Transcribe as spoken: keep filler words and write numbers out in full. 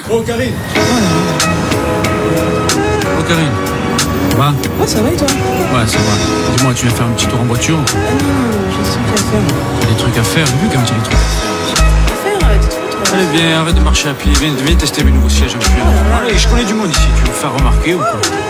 Oh, Karine. Oh, Karine. Ça va? Ouais, ça va et toi? Ouais, ça va. Dis-moi, tu viens faire un petit tour en voiture? Ah non, j'ai des trucs à faire. T'as des trucs à faire, vu comme tu as des trucs à faire. À faire, arrête de te foutre. Allez, viens, arrête de marcher à pied. Viens, viens tester mes nouveaux sièges un peu. Allez, je connais du monde ici. Tu veux me faire remarquer ou quoi?